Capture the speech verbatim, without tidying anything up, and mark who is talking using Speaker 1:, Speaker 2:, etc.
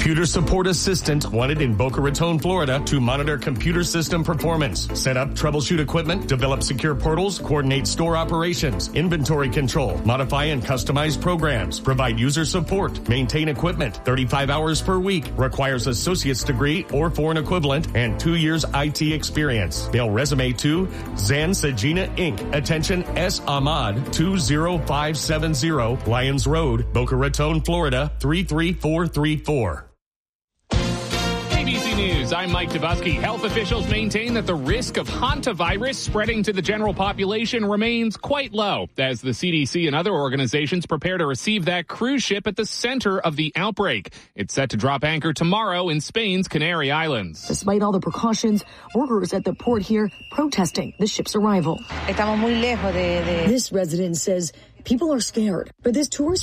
Speaker 1: Computer support assistant wanted in Boca Raton, Florida to monitor computer system performance, set up troubleshoot equipment, develop secure portals, coordinate store operations, inventory control, modify and customize programs, provide user support, maintain equipment, thirty-five hours per week, requires associate's degree or foreign equivalent, and two years I T experience. Mail resume to Zan Sajina Incorporated. Attention S. Ahmad, two zero five seven zero Lyons Road, Boca Raton, Florida, three three four three four.
Speaker 2: A B C News, I'm Mike Dubusky. Health officials maintain that the risk of hantavirus spreading to the general population remains quite low as the C D C and other organizations prepare to receive that cruise ship at the center of the outbreak. It's set to drop anchor tomorrow in Spain's Canary Islands.
Speaker 3: Despite all the precautions, workers at the port here protesting the ship's arrival.
Speaker 4: Estamos muy lejos de, de...
Speaker 3: This resident says people are scared, but this tourist